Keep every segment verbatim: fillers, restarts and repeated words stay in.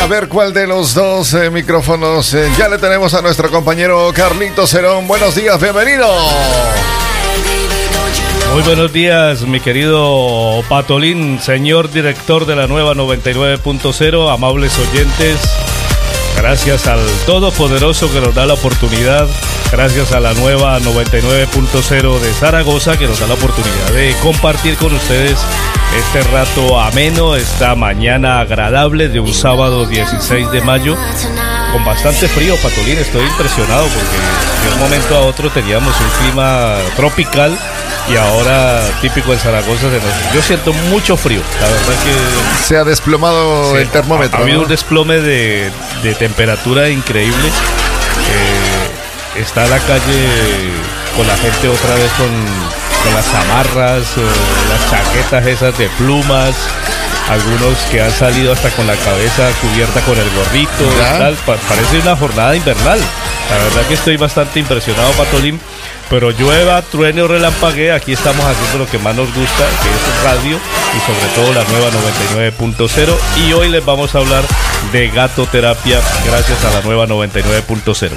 A ver cuál de los dos eh, micrófonos. Eh, ya le tenemos a nuestro compañero Carlitos Herón. Buenos días, bienvenido. Muy buenos días, mi querido Patolín, señor director de la nueva noventa y nueve punto cero, amables oyentes. Gracias al Todopoderoso que nos da la oportunidad, gracias a la nueva noventa y nueve punto cero de Zaragoza que nos da la oportunidad de compartir con ustedes este rato ameno, esta mañana agradable de un sábado dieciséis de mayo, con bastante frío, Patolín. Estoy impresionado porque de un momento a otro teníamos un clima tropical y ahora típico en Zaragoza se nos... yo siento mucho frío, la verdad que se ha desplomado sí, el termómetro. Ha, ha habido ¿no? un desplome de, de temperatura increíble. Eh, está la calle con la gente otra vez con, con las zamarras, eh, las chaquetas esas de plumas, algunos que han salido hasta con la cabeza cubierta con el gorrito y tal. Pa- parece una jornada invernal. La verdad que estoy bastante impresionado, Patolín. Pero llueva, truene o relampaguee, aquí estamos haciendo lo que más nos gusta, que es radio y sobre todo la nueva noventa y nueve punto cero. Y hoy les vamos a hablar de gatoterapia gracias a la nueva noventa y nueve punto cero.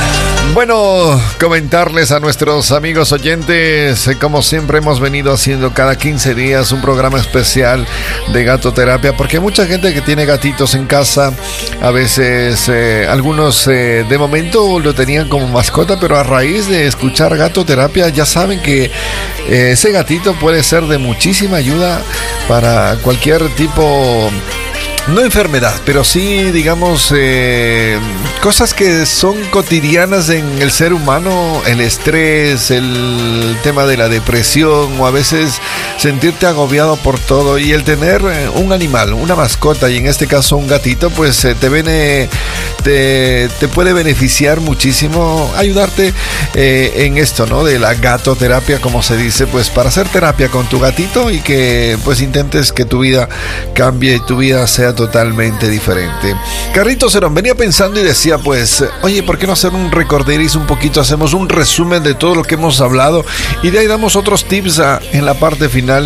Bueno, comentarles a nuestros amigos oyentes, eh, como siempre hemos venido haciendo cada quince días un programa especial de gatoterapia, porque hay mucha gente que tiene gatitos en casa, a veces eh, algunos eh, de momento lo tenían como mascota, pero a raíz de escuchar gatoterapia ya saben que eh, ese gatito puede ser de muchísima ayuda para cualquier tipo... no enfermedad, pero sí, digamos, eh, cosas que son cotidianas en el ser humano, el estrés, el tema de la depresión o a veces sentirte agobiado por todo, y el tener un animal, una mascota, y en este caso un gatito, pues eh, te, viene, te, te puede beneficiar muchísimo, ayudarte eh, en esto, ¿no? De la gatoterapia, como se dice, pues para hacer terapia con tu gatito y que pues intentes que tu vida cambie y tu vida sea totalmente diferente. Carlitos Herón venía pensando y decía pues, oye, ¿por qué no hacer un recorderis un poquito? Hacemos un resumen de todo lo que hemos hablado y de ahí damos otros tips a, en la parte final.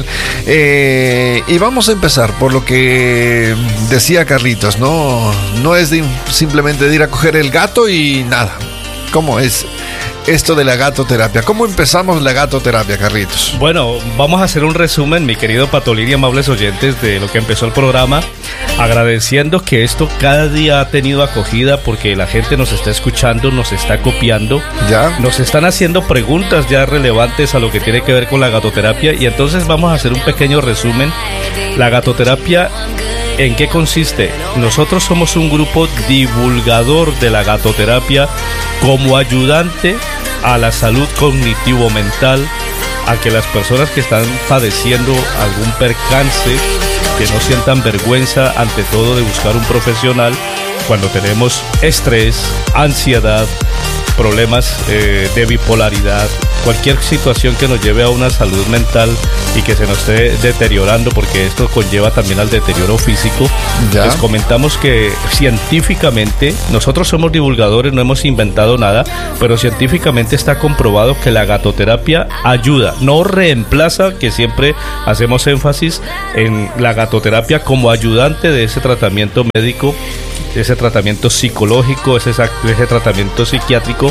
Eh, y vamos a empezar por lo que decía Carlitos, ¿no? No es de, simplemente de ir a coger el gato y nada. ¿Cómo es esto de la gatoterapia? ¿Cómo empezamos la gatoterapia, Carlitos? Bueno, vamos a hacer un resumen, mi querido Patolín y amables oyentes, de lo que empezó el programa, agradeciendo que esto cada día ha tenido acogida porque la gente nos está escuchando, nos está copiando, ¿ya? Nos están haciendo preguntas ya relevantes a lo que tiene que ver con la gatoterapia, y entonces vamos a hacer un pequeño resumen. La gatoterapia, ¿en qué consiste? Nosotros somos un grupo divulgador de la gatoterapia como ayudante a la salud cognitivo-mental, a que las personas que están padeciendo algún percance, que no sientan vergüenza ante todo de buscar un profesional cuando tenemos estrés, ansiedad, problemas eh, de bipolaridad, cualquier situación que nos lleve a una salud mental y que se nos esté deteriorando, porque esto conlleva también al deterioro físico. ¿Ya? Les comentamos que científicamente, nosotros somos divulgadores, no hemos inventado nada, pero científicamente está comprobado que la gatoterapia ayuda, no reemplaza, que siempre hacemos énfasis en la gatoterapia como ayudante de ese tratamiento médico, ese tratamiento psicológico, ese, ese tratamiento psiquiátrico,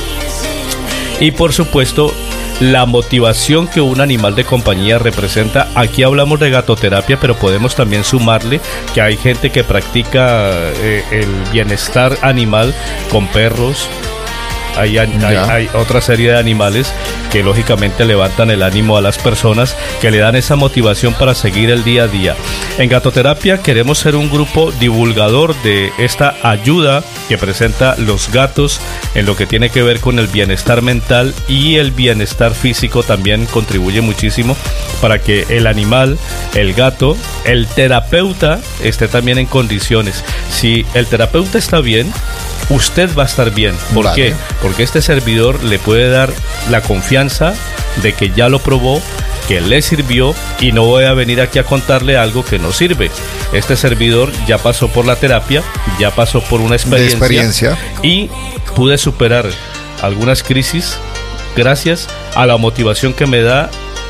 y por supuesto la motivación que un animal de compañía representa. Aquí hablamos de gatoterapia, pero podemos también sumarle que hay gente que practica eh, el bienestar animal con perros. Hay, hay, hay otra serie de animales que lógicamente levantan el ánimo a las personas, que le dan esa motivación para seguir el día a día. En gatoterapia queremos ser un grupo divulgador de esta ayuda que presenta los gatos en lo que tiene que ver con el bienestar mental, y el bienestar físico también contribuye muchísimo para que el animal, el gato, el terapeuta esté también en condiciones. Si el terapeuta está bien, usted va a estar bien. ¿Por vale. qué? Porque este servidor le puede dar la confianza de que ya lo probó, que le sirvió, y no voy a venir aquí a contarle algo que no sirve. Este servidor ya pasó por la terapia, ya pasó por una experiencia, experiencia. y pude superar algunas crisis gracias a la motivación que me da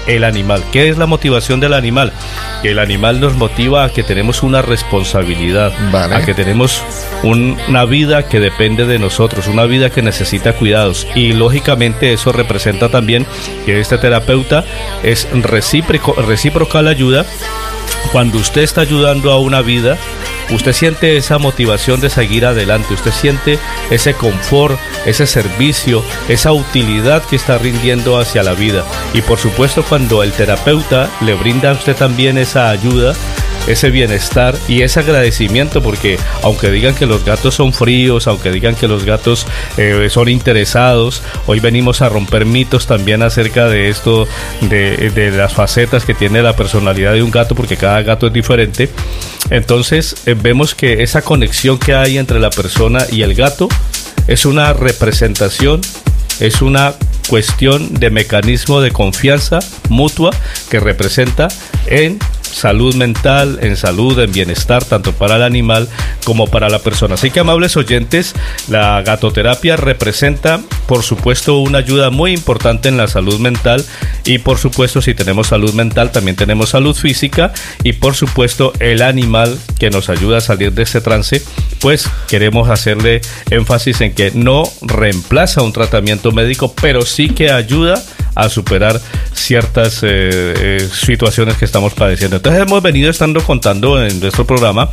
el animal. ¿Qué es la motivación del animal? Que el animal nos motiva a que tenemos una responsabilidad, vale. a que tenemos un, una vida que depende de nosotros, una vida que necesita cuidados, y lógicamente eso representa también que este terapeuta es recíproco, recíproca la ayuda. Cuando usted está ayudando a una vida, usted siente esa motivación de seguir adelante, usted siente ese confort, ese servicio, esa utilidad que está rindiendo hacia la vida. Y por supuesto, cuando el terapeuta le brinda a usted también esa ayuda, ese bienestar y ese agradecimiento, porque aunque digan que los gatos son fríos, aunque digan que los gatos eh, son interesados, hoy venimos a romper mitos también acerca de esto, de, de las facetas que tiene la personalidad de un gato, porque cada gato es diferente. Entonces eh, vemos que esa conexión que hay entre la persona y el gato es una representación, es una cuestión de mecanismo de confianza mutua que representa en salud mental, en salud, en bienestar, tanto para el animal como para la persona. Así que, amables oyentes, la gatoterapia representa, por supuesto, una ayuda muy importante en la salud mental, y por supuesto, si tenemos salud mental, también tenemos salud física, y por supuesto, el animal que nos ayuda a salir de ese trance, pues queremos hacerle énfasis en que no reemplaza un tratamiento médico, pero sí que ayuda a superar ciertas eh, eh, situaciones que estamos padeciendo. Entonces hemos venido estando contando en nuestro programa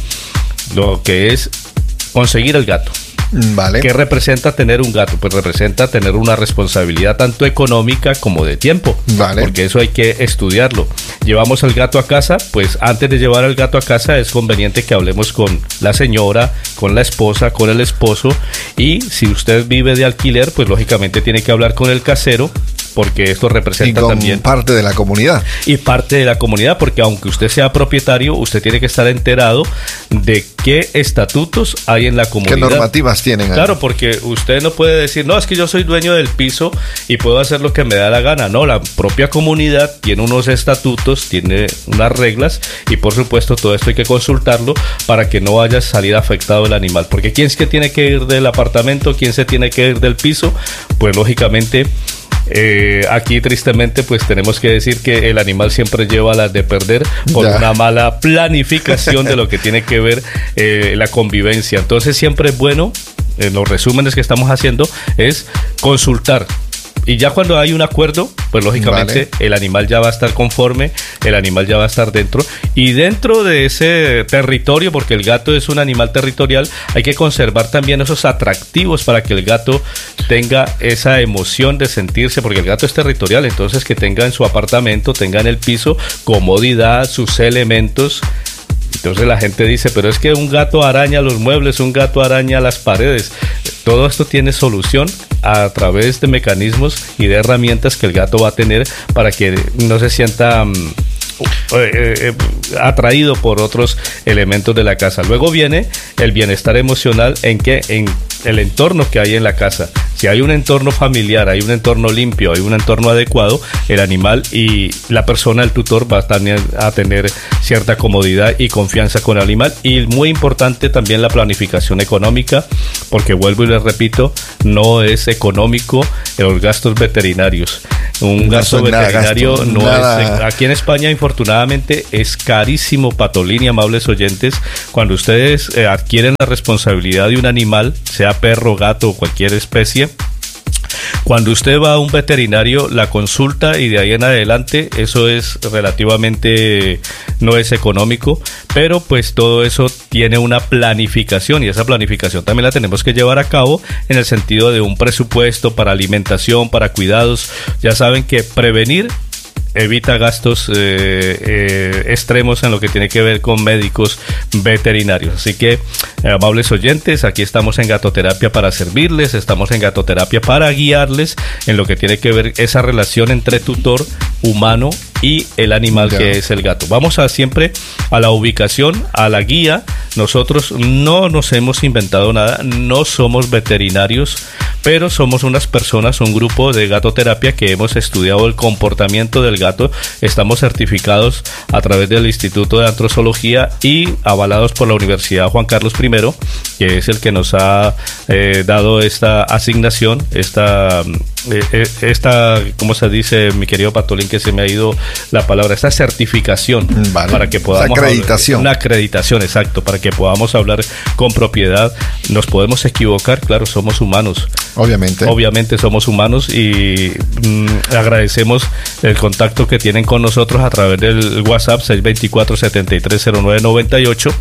lo que es conseguir el gato. Vale. ¿Qué representa tener un gato? Pues representa tener una responsabilidad tanto económica como de tiempo. Vale. Porque eso hay que estudiarlo. Llevamos el gato a casa, pues antes de llevar al gato a casa es conveniente que hablemos con la señora, con la esposa, con el esposo, y si usted vive de alquiler, pues lógicamente tiene que hablar con el casero, porque esto representa y con también parte de la comunidad. Y parte de la comunidad, porque aunque usted sea propietario, usted tiene que estar enterado de qué estatutos hay en la comunidad. ¿Qué normativas tienen ahí? Claro, porque usted no puede decir, no, es que yo soy dueño del piso y puedo hacer lo que me da la gana. No, la propia comunidad tiene unos estatutos, tiene unas reglas, y por supuesto todo esto hay que consultarlo para que no vaya a salir afectado el animal. Porque ¿quién es que tiene que ir del apartamento? ¿Quién se tiene que ir del piso? Pues lógicamente... Eh, aquí tristemente pues tenemos que decir que el animal siempre lleva las de perder por ya. una mala planificación de lo que tiene que ver eh, la convivencia. Entonces siempre es bueno, en los resúmenes que estamos haciendo, es consultar. Y ya cuando hay un acuerdo, pues lógicamente vale. el animal ya va a estar conforme, el animal ya va a estar dentro. Y dentro de ese territorio, porque el gato es un animal territorial, hay que conservar también esos atractivos para que el gato tenga esa emoción de sentirse, porque el gato es territorial, entonces que tenga en su apartamento, tenga en el piso comodidad, sus elementos. Entonces la gente dice, pero es que un gato araña los muebles, un gato araña las paredes. Todo esto tiene solución a través de mecanismos y de herramientas que el gato va a tener para que no se sienta um, eh, eh, atraído por otros elementos de la casa. Luego viene el bienestar emocional en que en el entorno que hay en la casa. Si hay un entorno familiar, hay un entorno limpio, hay un entorno adecuado, el animal y la persona, el tutor, va también a tener cierta comodidad y confianza con el animal. Y muy importante también la planificación económica, porque vuelvo y les repito, no es económico los gastos veterinarios. Un no gasto veterinario gasto, no nada. es... Aquí en España, infortunadamente, es carísimo, Patolini, amables oyentes. Cuando ustedes eh, adquieren la responsabilidad de un animal, sea perro, gato o cualquier especie, cuando usted va a un veterinario, la consulta y de ahí en adelante, eso es relativamente, no es económico, pero pues todo eso tiene una planificación, y esa planificación también la tenemos que llevar a cabo en el sentido de un presupuesto para alimentación, para cuidados. Ya saben que prevenir evita gastos eh, eh, extremos en lo que tiene que ver con médicos veterinarios. Así que, eh, amables oyentes, aquí estamos en Gatoterapia para servirles, estamos en Gatoterapia para guiarles en lo que tiene que ver esa relación entre tutor humano y el animal yeah. que es el gato. Vamos a siempre a la ubicación, a la guía. Nosotros no nos hemos inventado nada, no somos veterinarios, pero somos unas personas, un grupo de gatoterapia que hemos estudiado el comportamiento del gato, estamos certificados a través del Instituto de Antrozoología y avalados por la Universidad Juan Carlos primero, que es el que nos ha eh, dado esta asignación, esta, eh, esta, ¿cómo se dice, mi querido Patolín, que se me ha ido la palabra, esta certificación, vale, para que podamos acreditación. Hablar, una acreditación, exacto, para que podamos hablar con propiedad. Nos podemos equivocar, claro, somos humanos. Obviamente. Obviamente somos humanos y mmm, agradecemos el contacto que tienen con nosotros a través del WhatsApp seis dos cuatro, siete tres cero nueve nueve ocho.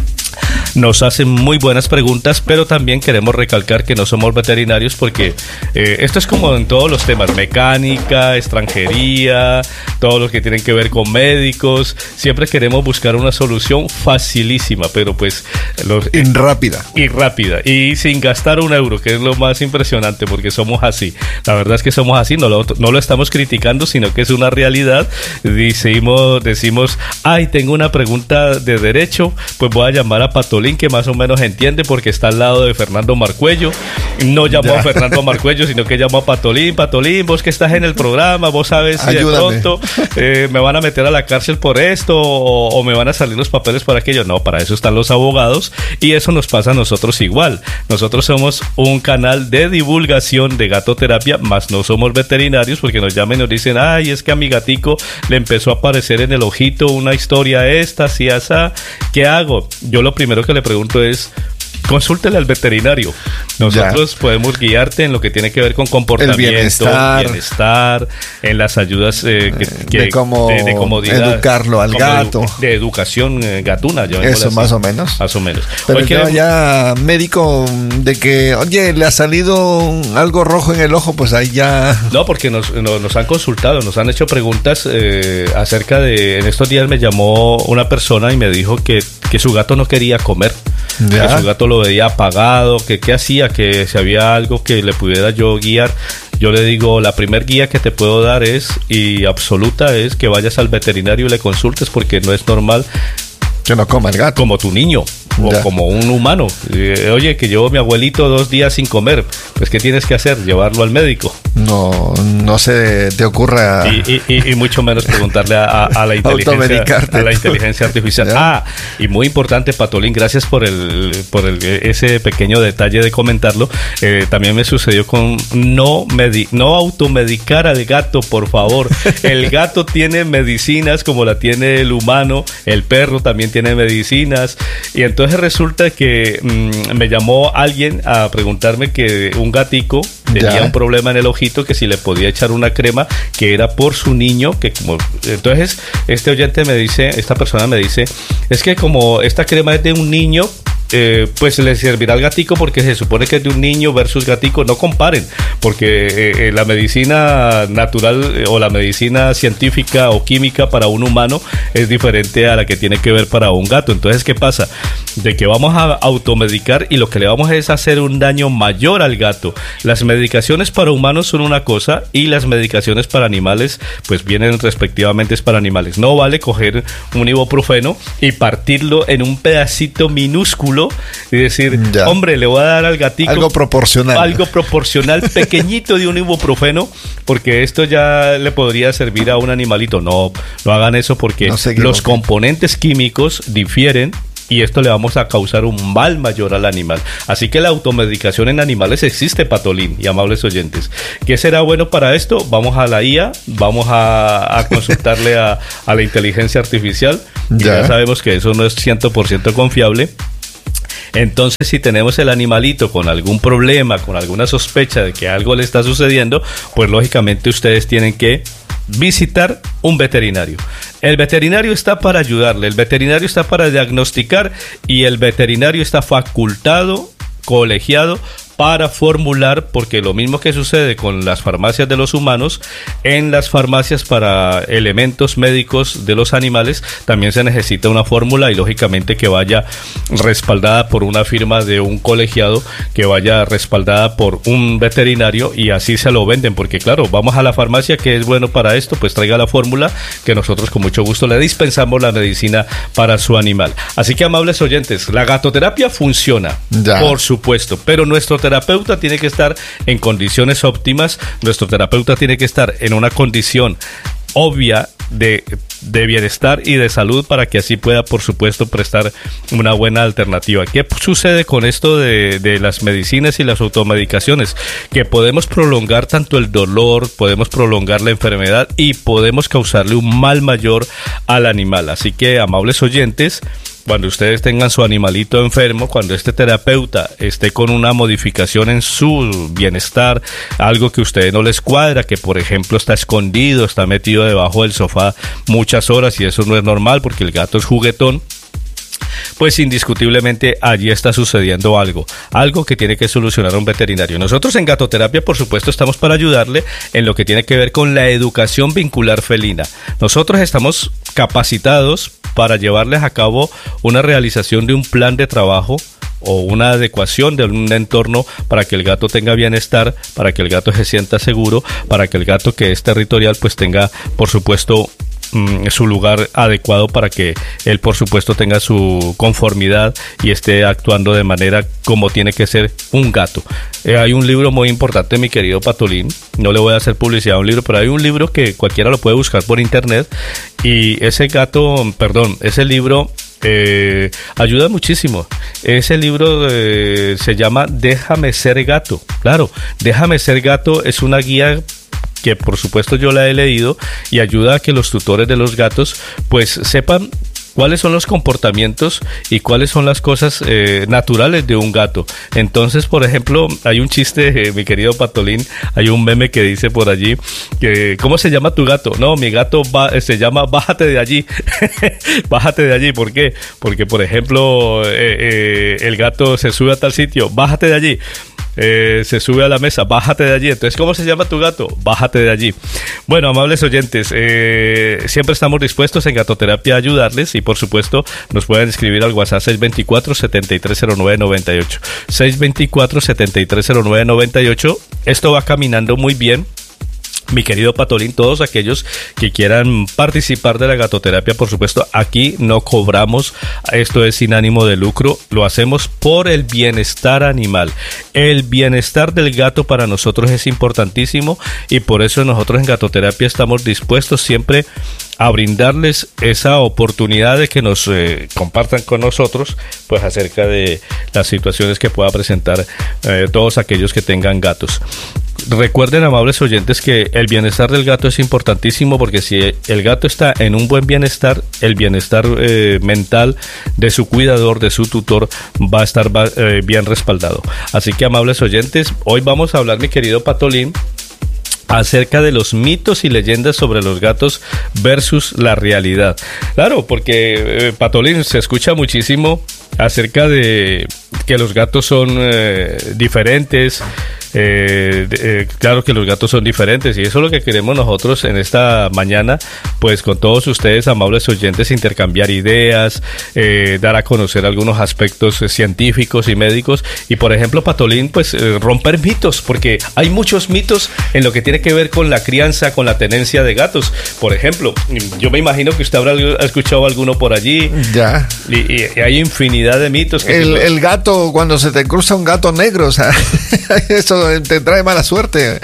Nos hacen muy buenas preguntas, pero también queremos recalcar que no somos veterinarios porque eh, esto es como en todos los temas, mecánica, extranjería, todo lo que tienen que ver con médicos. Siempre queremos buscar una solución facilísima, pero pues los, y rápida. Y rápida, y sin gastar un euro, que es lo más impresionante, porque somos así. La verdad es que somos así, no lo, no lo estamos criticando, sino que es una realidad. Decimos, decimos, ay, tengo una pregunta de derecho, pues voy a llamar a Patolín, que más o menos entiende porque está al lado de Fernando Marcuello. No llamó ya. a Fernando Marcuello, sino que llamó a Patolín. Patolín, vos que estás en el programa, vos sabes si Ayúdame. de pronto eh, me van a meter a la cárcel por esto o, o me van a salir los papeles por aquello. No, para eso están los abogados y eso nos pasa a nosotros igual. Nosotros somos un canal de divulgación de gatoterapia, más no somos veterinarios, porque nos llaman y nos dicen, ay, es que a mi gatico le empezó a aparecer en el ojito una historia esta, así, asá. ¿Qué hago? Yo lo primero que le pregunto es, consúltele al veterinario. Nosotros ya. podemos guiarte en lo que tiene que ver con comportamiento, el bienestar, bienestar en las ayudas eh, que, que, de, cómo de, de comodidad, educarlo al gato, edu- de educación eh, gatuna. Eso más o menos. Más o menos. Pero Hoy queremos... ya médico de que, oye, le ha salido algo rojo en el ojo, pues ahí ya. No, porque nos, nos, nos han consultado, nos han hecho preguntas eh, acerca de. En estos días me llamó una persona y me dijo que, que su gato no quería comer. Ya. Que su gato lo veía apagado, que qué hacía, que si había algo que le pudiera yo guiar. Yo le digo, la primer guía que te puedo dar es, y absoluta, es que vayas al veterinario y le consultes, porque no es normal que no coma el gato como tu niño o ya. como un humano. Eh, oye, que llevo a mi abuelito dos días sin comer, pues ¿qué tienes que hacer? Llevarlo al médico. No, no se te ocurra. Y, y, y mucho menos preguntarle a, a la inteligencia, a la inteligencia artificial. ¿Ya? Ah, y muy importante, Patolín, gracias por el, por el ese pequeño detalle de comentarlo. Eh, también me sucedió con no medi- no automedicar al gato, por favor. El gato tiene medicinas como la tiene el humano, el perro también tiene medicinas, y entonces resulta que mmm, me llamó alguien a preguntarme que un gatico tenía ya. un problema en el ojito, que si le podía echar una crema que era por su niño, que como entonces este oyente me dice, esta persona me dice, es que como esta crema es de un niño, Eh, pues le servirá al gatico porque se supone que es de un niño versus gatico. No comparen, porque eh, eh, la medicina natural eh, o la medicina científica o química para un humano es diferente a la que tiene que ver para un gato. Entonces, ¿qué pasa? De que vamos a automedicar y lo que le vamos a es hacer un daño mayor al gato. Las medicaciones para humanos son una cosa y las medicaciones para animales pues vienen respectivamente para animales. No vale coger un ibuprofeno y partirlo en un pedacito minúsculo y decir, ya. hombre, le voy a dar al gatico algo proporcional, algo proporcional pequeñito de un ibuprofeno, porque esto ya le podría servir a un animalito. No, no hagan eso, porque no los componentes químicos difieren y esto le vamos a causar un mal mayor al animal. Así que la automedicación en animales existe, Patolín y amables oyentes. ¿Qué será bueno para esto? Vamos a la I A, vamos a, a consultarle a, a la inteligencia artificial. Ya. ya sabemos que eso no es cien por ciento confiable. Entonces, si tenemos el animalito con algún problema, con alguna sospecha de que algo le está sucediendo, pues lógicamente ustedes tienen que visitar un veterinario. El veterinario está para ayudarle, el veterinario está para diagnosticar y el veterinario está facultado, colegiado para formular, porque lo mismo que sucede con las farmacias de los humanos, en las farmacias para elementos médicos de los animales también se necesita una fórmula y lógicamente que vaya respaldada por una firma de un colegiado, que vaya respaldada por un veterinario, y así se lo venden, porque claro, vamos a la farmacia, que es bueno para esto, pues traiga la fórmula que nosotros con mucho gusto le dispensamos la medicina para su animal. Así que, amables oyentes, la gatoterapia funciona, ya. por supuesto, pero nuestro terapeuta terapeuta tiene que estar en condiciones óptimas, nuestro terapeuta tiene que estar en una condición obvia de, de bienestar y de salud para que así pueda, por supuesto, prestar una buena alternativa. ¿Qué sucede con esto de, de las medicinas y las automedicaciones? Que podemos prolongar tanto el dolor, podemos prolongar la enfermedad y podemos causarle un mal mayor al animal. Así que, amables oyentes, cuando ustedes tengan su animalito enfermo, cuando este terapeuta esté con una modificación en su bienestar, algo que a ustedes no les cuadra, que por ejemplo está escondido, está metido debajo del sofá muchas horas y eso no es normal porque el gato es juguetón, pues indiscutiblemente allí está sucediendo algo, algo que tiene que solucionar un veterinario. Nosotros en Gatoterapia, por supuesto, estamos para ayudarle en lo que tiene que ver con la educación vincular felina. Nosotros estamos capacitados para llevarles a cabo una realización de un plan de trabajo o una adecuación de un entorno para que el gato tenga bienestar, para que el gato se sienta seguro, para que el gato que es territorial pues tenga, por supuesto, su lugar adecuado para que él, por supuesto, tenga su conformidad y esté actuando de manera como tiene que ser un gato. Eh, hay un libro muy importante, mi querido Patolín, no le voy a hacer publicidad a un libro, pero hay un libro que cualquiera lo puede buscar por internet y ese gato, perdón, ese libro eh, ayuda muchísimo. Ese libro eh, se llama Déjame ser gato. Claro, Déjame ser gato es una guía que por supuesto yo la he leído y ayuda a que los tutores de los gatos pues sepan cuáles son los comportamientos y cuáles son las cosas eh, naturales de un gato. Entonces, por ejemplo, hay un chiste, eh, mi querido Patolín, hay un meme que dice por allí, que ¿cómo se llama tu gato? No, mi gato va, se llama Bájate de allí. Bájate de allí, ¿por qué? Porque, por ejemplo, eh, eh, el gato se sube a tal sitio, bájate de allí. Eh, se sube a la mesa, bájate de allí. Entonces, ¿cómo se llama tu gato? Bájate de allí. Bueno, amables oyentes, eh, siempre estamos dispuestos en Gatoterapia a ayudarles y por supuesto nos pueden escribir al WhatsApp seis dos cuatro, siete tres cero nueve, nueve ocho seis dos cuatro, siete tres cero nueve, nueve ocho. Esto va caminando muy bien, mi querido Patolín. Todos aquellos que quieran participar de la gatoterapia, por supuesto, aquí no cobramos, esto es sin ánimo de lucro, lo hacemos por el bienestar animal. El bienestar del gato para nosotros es importantísimo y por eso nosotros en Gatoterapia estamos dispuestos siempre a brindarles esa oportunidad de que nos eh, compartan con nosotros pues acerca de las situaciones que pueda presentar eh, todos aquellos que tengan gatos. Recuerden, amables oyentes, que el bienestar del gato es importantísimo porque si el gato está en un buen bienestar, el bienestar eh, mental de su cuidador, de su tutor, va a estar va, eh, bien respaldado. Así que, amables oyentes, hoy vamos a hablar, mi querido Patolín, acerca de los mitos y leyendas sobre los gatos versus la realidad. Claro, porque eh, Patolín, se escucha muchísimo acerca de que los gatos son eh, diferentes. Eh, eh, claro que los gatos son diferentes y eso es lo que queremos nosotros en esta mañana, pues con todos ustedes, amables oyentes, intercambiar ideas, eh, dar a conocer algunos aspectos eh, científicos y médicos y, por ejemplo, Patolín, pues eh, romper mitos, porque hay muchos mitos en lo que tiene que ver con la crianza, con la tenencia de gatos. Por ejemplo, yo me imagino que usted habrá escuchado alguno por allí. Ya. Y, y, y hay infinidad de mitos. Que el, el gato, cuando se te cruza un gato negro, o sea, eso te trae mala suerte.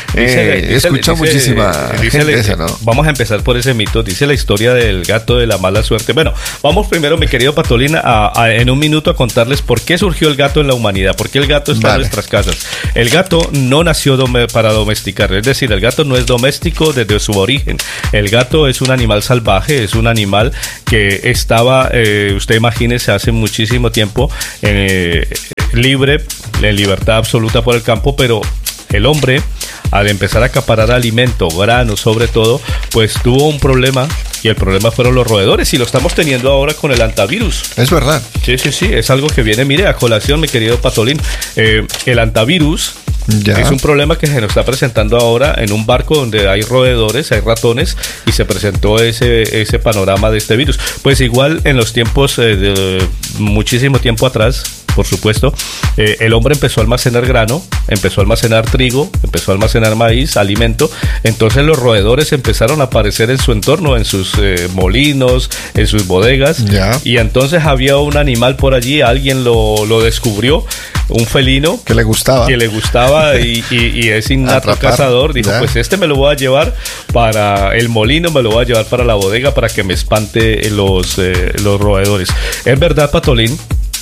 Eh, he escuchado muchísima gente esa, ¿no? Vamos a empezar por ese mito. Dice la historia del gato de la mala suerte. Bueno, vamos primero, mi querido Patolín, a, a, en un minuto a contarles por qué surgió el gato en la humanidad, por qué el gato está vale. en nuestras casas. El gato no nació dome, para domesticar, es decir, el gato no es doméstico desde su origen. El gato es un animal salvaje, es un animal que estaba, eh, usted imagínese, hace muchísimo tiempo eh, libre, en libertad absoluta por el campo, pero el hombre, al empezar a acaparar alimento, grano sobre todo, pues tuvo un problema y el problema fueron los roedores y lo estamos teniendo ahora con el antivirus. Es verdad. Sí, sí, sí, es algo que viene, mire, a colación, mi querido Patolín. Eh, el antivirus ya. es un problema que se nos está presentando ahora en un barco donde hay roedores, hay ratones y se presentó ese, ese panorama de este virus. Pues igual en los tiempos, eh, de muchísimo tiempo atrás, por supuesto, eh, el hombre empezó a almacenar grano, empezó a almacenar trigo, empezó a almacenar maíz, alimento. Entonces los roedores empezaron a aparecer en su entorno, en sus eh, molinos, en sus bodegas. Ya. Y entonces había un animal por allí, alguien lo, lo descubrió un felino que le gustaba, que le gustaba y, y, y es innato Atrapar, cazador. Dijo, ya. pues este me lo voy a llevar para el molino, me lo voy a llevar para la bodega para que me espante los, eh, los roedores. Es verdad, Patolín,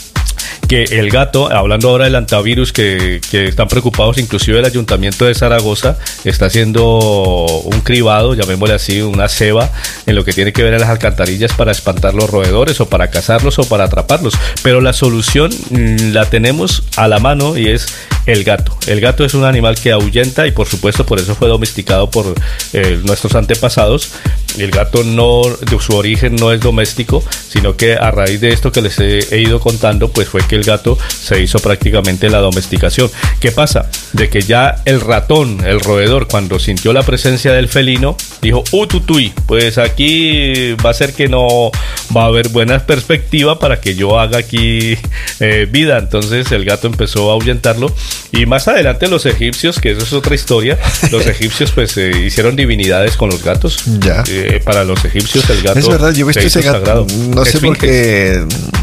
que el gato, hablando ahora del antivirus, que, que están preocupados, inclusive el Ayuntamiento de Zaragoza está haciendo un cribado, llamémosle así, una ceba en lo que tiene que ver en las alcantarillas para espantar los roedores o para cazarlos o para atraparlos, pero la solución mmm, la tenemos a la mano y es el gato. El gato es un animal que ahuyenta y por supuesto por eso fue domesticado por eh, nuestros antepasados. El gato no, de su origen no es doméstico, sino que a raíz de esto que les he, he ido contando, pues fue que el gato se hizo prácticamente la domesticación. ¿Qué pasa? De que ya el ratón, el roedor, cuando sintió la presencia del felino, dijo, ututuy, pues aquí va a ser que no va a haber buena perspectiva para que yo haga aquí eh, vida. Entonces el gato empezó a ahuyentarlo y más adelante los egipcios, que eso es otra historia, los egipcios pues eh, hicieron divinidades con los gatos. Ya. Eh, para los egipcios el gato es verdad, yo he visto ese gato sagrado. No sé por qué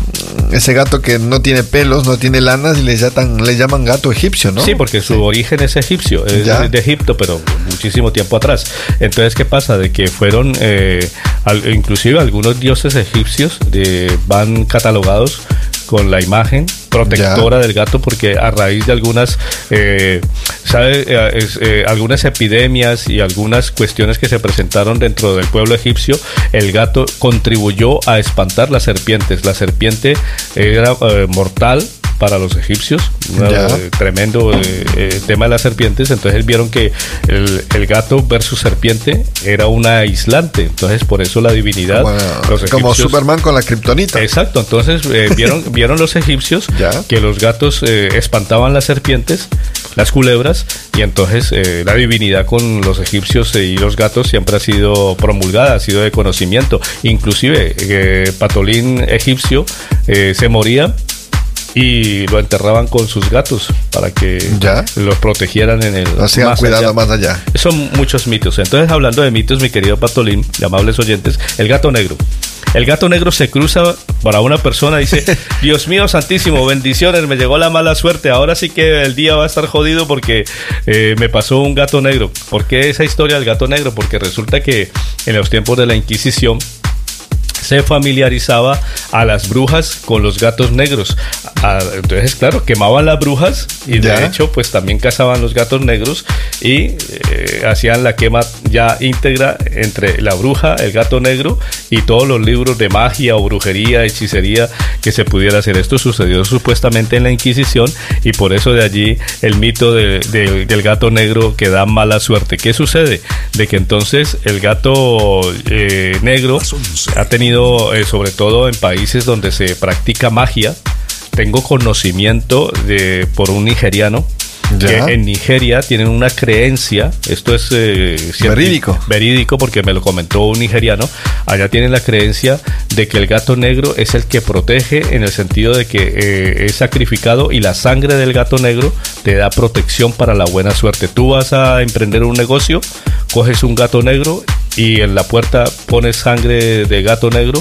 ese gato que no tiene pelos, no tiene lanas y le llaman, le llaman gato egipcio, ¿no? Sí, porque su sí. origen es egipcio, es de, de Egipto, pero muchísimo tiempo atrás. Entonces, ¿qué pasa? De que fueron, eh, al, inclusive algunos dioses egipcios de, van catalogados con la imagen protectora ya. del gato, porque a raíz de algunas eh, ¿sabe? Eh, eh, algunas epidemias y algunas cuestiones que se presentaron dentro del pueblo egipcio, el gato contribuyó a espantar las serpientes. La serpiente era eh, mortal para los egipcios, un eh, tremendo eh, eh, tema de las serpientes. Entonces vieron que el, el gato versus serpiente era una aislante, entonces por eso la divinidad, bueno, los egipcios, como Superman con la kriptonita. Exacto, entonces eh, vieron, vieron los egipcios ¿Ya? que los gatos eh, espantaban las serpientes, las culebras, y entonces eh, la divinidad con los egipcios eh, y los gatos siempre ha sido promulgada, ha sido de conocimiento. Inclusive eh, Patolín egipcio eh, se moría y lo enterraban con sus gatos para que ¿Ya? los protegieran en el no sigan cuidando más allá. Son muchos mitos. Entonces, hablando de mitos, mi querido Patolín, amables oyentes, el gato negro. El gato negro se cruza para una persona y dice, Dios mío santísimo, bendiciones, me llegó la mala suerte, ahora sí que el día va a estar jodido porque eh, me pasó un gato negro. ¿Por qué esa historia del gato negro? Porque resulta que en los tiempos de la Inquisición se familiarizaba a las brujas con los gatos negros. Ah, entonces, claro, quemaban las brujas y de ¿Ya? hecho, pues también cazaban los gatos negros y eh, hacían la quema ya íntegra entre la bruja, el gato negro y todos los libros de magia o brujería, hechicería que se pudiera hacer. Esto sucedió supuestamente en la Inquisición y por eso de allí el mito de, de, del gato negro que da mala suerte. ¿Qué sucede? De que entonces el gato eh, negro ha tenido Eh, sobre todo en países donde se practica magia. Tengo conocimiento de por un nigeriano ¿Ya? que en Nigeria tienen una creencia, esto es eh, verídico verídico porque me lo comentó un nigeriano. Allá tienen la creencia de que el gato negro es el que protege, en el sentido de que eh, es sacrificado y la sangre del gato negro te da protección para la buena suerte. Tú vas a emprender un negocio, coges un gato negro y en la puerta pones sangre de gato negro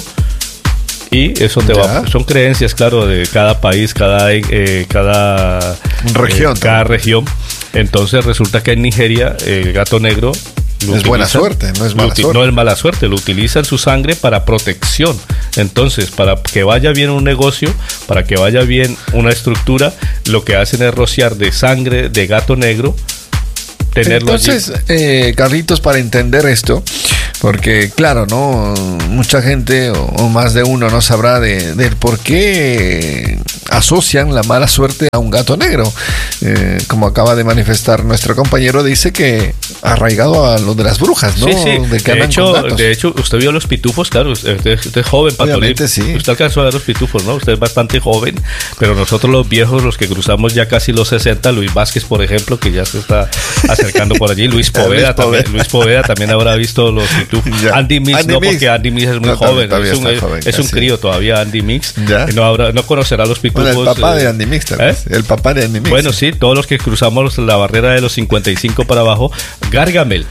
y eso te ¿Ya? va. Son creencias, claro, de cada país, cada eh, cada región, eh, cada región. Entonces resulta que en Nigeria el gato negro es buena suerte, no es mala suerte. No es mala suerte, lo utilizan su sangre para protección. Entonces, para que vaya bien un negocio, para que vaya bien una estructura, lo que hacen es rociar de sangre de gato negro. Entonces, eh, Carlitos, para entender esto, porque claro, no mucha gente o, o más de uno no sabrá de, de por qué asocian la mala suerte a un gato negro. Eh, como acaba de manifestar nuestro compañero, dice que arraigado a lo de las brujas, ¿no? Sí, sí. De, que de, hecho, de hecho, usted vio los pitufos, claro, usted, usted es joven, Patolín. Sí. Usted alcanzó a ver los pitufos, ¿no? Usted es bastante joven, pero nosotros los viejos, los que cruzamos ya casi los sesenta, Luis Vázquez, por ejemplo, que ya se está acercando por allí, Luis Poveda, Luis también, Luis Poveda también habrá visto los pitufos. Andy Mix, Andy no, Mix. Porque Andy Mix es muy no, joven, todavía es un, joven, es un crío todavía, Andy Mix. No, habrá, no conocerá los pitufos. Bueno, el papá eh, de Andy Mix también. ¿Eh? El papá de Andy Mix. Bueno, sí, todos los que cruzamos la barrera de los cincuenta y cinco para abajo. Gargamel.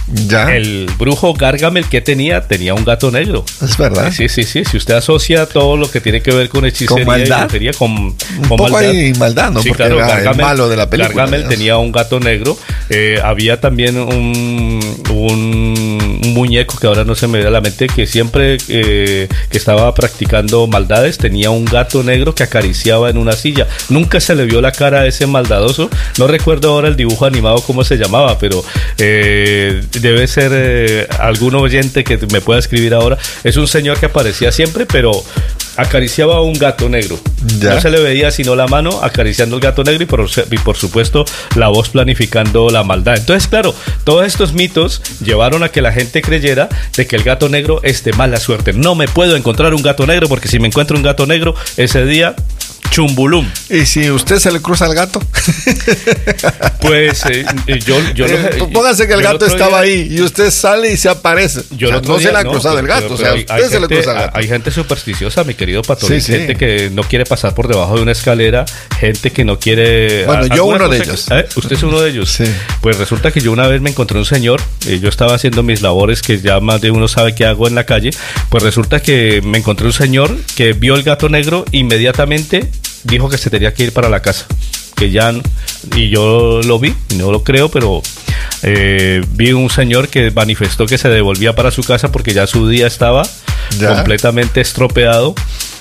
Ya. El brujo Gargamel, ¿qué tenía? Tenía un gato negro. Es verdad. Sí, sí, sí. Si usted asocia todo lo que tiene que ver con hechicería ¿Con maldad? y brujería con, Un con poco maldad. hay maldad, ¿no? Sí, Porque claro, era Gargamel, el malo de la película. Gargamel digamos. tenía un gato negro. Eh, había también un, un, un muñeco que ahora no se me viene a la mente, que siempre eh, que estaba practicando maldades tenía un gato negro que acariciaba en una silla. Nunca se le vio la cara a ese maldadoso. No recuerdo ahora el dibujo animado cómo se llamaba, pero eh, debe ser eh, algún oyente que me pueda escribir ahora. Es un señor que aparecía siempre, pero acariciaba a un gato negro. Ya. No se le veía sino la mano acariciando el gato negro y por, y por supuesto la voz planificando la maldad. Entonces, claro, todos estos mitos llevaron a que la gente creyera de que el gato negro es de mala suerte. No me puedo encontrar un gato negro porque si me encuentro un gato negro ese día, chumbulum. ¿Y si usted se le cruza al gato? Pues eh, yo, yo eh, lo, póngase que el yo gato otro estaba día, ahí y usted sale y se aparece. Yo O sea, el otro no día, se le ha no, cruzado el pero- gato, pero o sea, hay- usted hay se le gente- cruza el gato. Hay gente supersticiosa, mi querido Pato. Sí, Hay sí. gente que no quiere pasar por debajo de una escalera, gente que no quiere... Bueno, yo alguna uno de cosa ellos. que- ¿Eh? ¿Usted es uno de ellos? Sí. Pues resulta que yo una vez me encontré un señor, eh, yo estaba haciendo mis labores que ya más de uno sabe qué hago en la calle, pues resulta que me encontré un señor que vio el gato negro, inmediatamente dijo que se tenía que ir para la casa. Que ya, y yo lo vi, no lo creo, pero eh, vi un señor que manifestó que se devolvía para su casa porque ya su día estaba Ya. completamente estropeado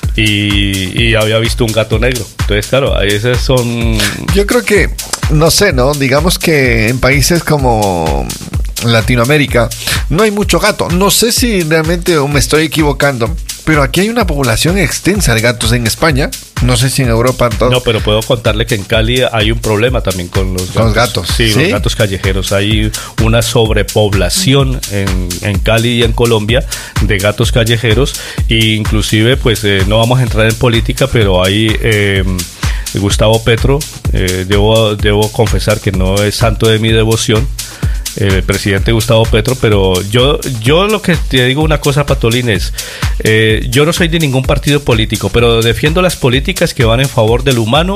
y, y había visto un gato negro. Entonces, claro, ahí esas son... Yo creo que, no sé, ¿no? Digamos que en países como Latinoamérica no hay mucho gato. No sé si realmente me estoy equivocando, pero aquí hay una población extensa de gatos en España. No sé si en Europa todo. No, pero puedo contarle que en Cali hay un problema también con los gatos. Con los gatos, Sí, ¿sí? los gatos callejeros. Hay una sobrepoblación en, en Cali y en Colombia de gatos callejeros. E inclusive, pues eh, no vamos a entrar en política, pero hay... Eh, Gustavo Petro, eh, debo, debo confesar que no es santo de mi devoción, el presidente Gustavo Petro, pero yo, yo lo que te digo una cosa, Patolín, es, eh, yo no soy de ningún partido político, pero defiendo las políticas que van en favor del humano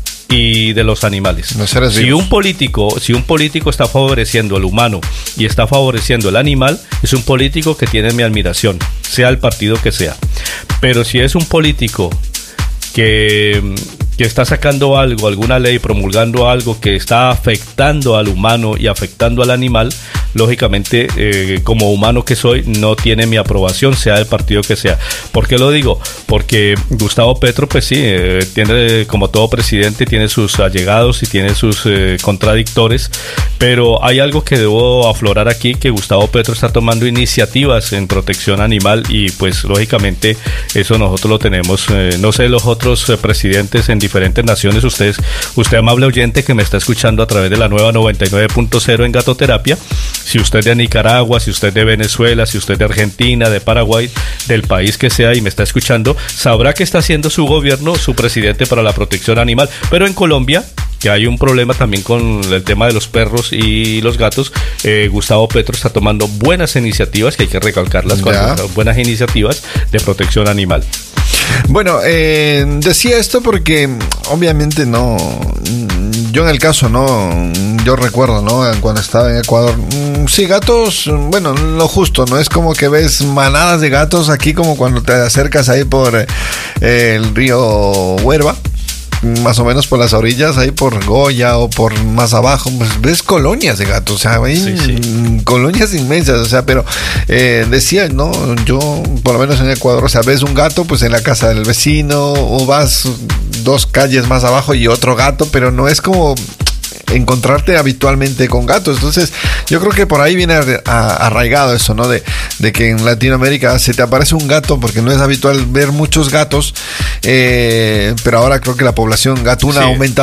y de los animales. Los seres Si vivos. un político, si un político está favoreciendo al humano y está favoreciendo al animal, es un político que tiene mi admiración, sea el partido que sea. Pero si es un político que, que está sacando algo, alguna ley, promulgando algo que está afectando al humano y afectando al animal, lógicamente, eh, como humano que soy, no tiene mi aprobación, sea el partido que sea. ¿Por qué lo digo? Porque Gustavo Petro, pues sí, eh, tiene, como todo presidente, tiene sus allegados y tiene sus eh, contradictores, pero hay algo que debo aflorar aquí, que Gustavo Petro está tomando iniciativas en protección animal y pues lógicamente eso nosotros lo tenemos, eh, no sé los otros eh, presidentes en diferentes naciones, ustedes, usted amable oyente que me está escuchando a través de la nueva noventa y nueve punto cero en Gatoterapia, si usted es de Nicaragua, si usted es de Venezuela, si usted es de Argentina, de Paraguay, del país que sea y me está escuchando, sabrá que está haciendo su gobierno, su presidente para la protección animal. Pero en Colombia, que hay un problema también con el tema de los perros y los gatos, eh, Gustavo Petro está tomando buenas iniciativas, que hay que recalcarlas, cuando, buenas iniciativas de protección animal. Bueno, eh, decía esto porque obviamente no, yo en el caso no, yo recuerdo, ¿no? Cuando estaba en Ecuador, sí, gatos, bueno, lo justo, ¿no? Es como que ves manadas de gatos aquí como cuando te acercas ahí por eh, el río Huerva, más o menos por las orillas, ahí por Goya o por más abajo, pues ves colonias de gatos, o sea, hay Sí, sí. colonias inmensas, o sea, pero eh, decía, no, yo por lo menos en Ecuador, o sea, ves un gato pues en la casa del vecino o vas dos calles más abajo y otro gato, pero no es como encontrarte habitualmente con gatos. Entonces yo creo que por ahí viene arraigado eso, ¿no? De, de que en Latinoamérica se te aparece un gato porque no es habitual ver muchos gatos, eh, pero ahora creo que la población gatuna Sí. aumenta